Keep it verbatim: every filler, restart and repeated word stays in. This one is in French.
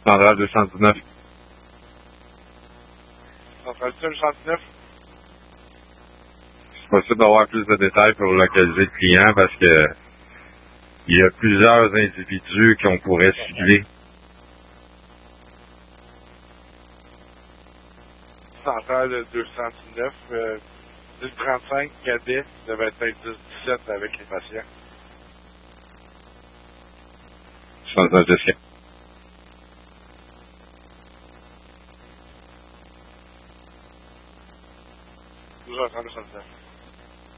Centrale deux cent dix-neuf. Centrale deux cent dix-neuf. C'est possible d'avoir plus de détails pour localiser le client parce que il y a plusieurs individus qu'on pourrait cibler. Centrale deux cent dix-neuf, euh, dix trente-cinq, cadet, devait être dix dix-sept avec les patients. Je pense que c'est